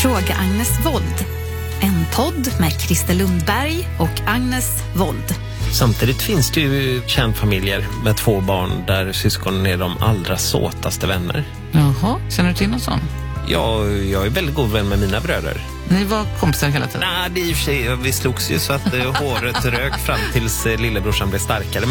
Fråga Agnes Wold. En podd med Christer Lundberg och Agnes Wold. Samtidigt finns det ju kärnfamiljer med 2 barn där syskonen är de allra såtaste vänner. Jaha, känner du till någon sån? Ja, jag är väldigt god vän med mina bröder. Ni var kompisar hela tiden? Nej, det är i och för sig, vi slogs ju så att håret rök fram tills lillebrorsan blev starkare.